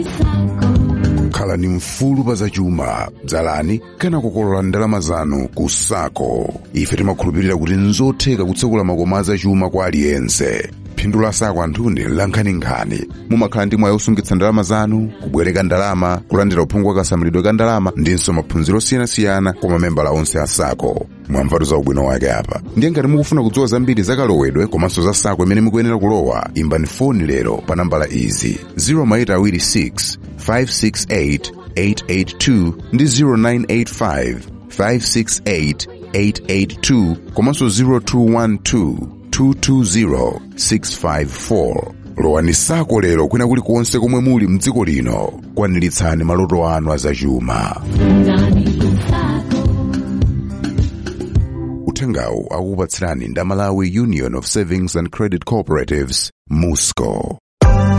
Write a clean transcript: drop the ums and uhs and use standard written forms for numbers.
khalani mfulu pa zachuma, dzalani kana kukolola ndalama zanu ku SACCO. Ife timakhulupirira kuti nzotheka kutsekula makomo azachuma kwa aliyense. Phindu la SACCO anthuni lankhaninkhani. Mumakhala ndi mwayi osungitsa ndalama zanu, kubwereka ndalama, kulandira uphungu wa kasamalidwe ka ndalama ndinso maphunziro osiyanasiyana kwa mamembala onse a SACCO. Mwamvatu za ubwino wake apa. Ndiye ngati mukufuna kudziwa zambiri za kalowedwe komanso za SACCO imene mukuyenera kulowa, imbani foni lero pa nambala izi 0826 568 882 ndi 0985 568 882 komanso 0212 220 654. Lowani SACCO lero kwina kulikonse komwe muli mdziko lino. Kwaniritsani maloto anu azachuma. Uthengawu akukupatsirani ndi Malawi Union of Savings and Credit Cooperatives, MUSCO.